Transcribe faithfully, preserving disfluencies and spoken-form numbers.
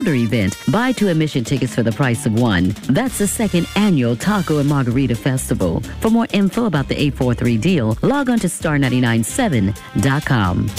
event. Buy two admission tickets for the price of one. That's the second annual Taco and Margarita Festival. For more info about the eight four three deal, log on to star nine nine seven dot com.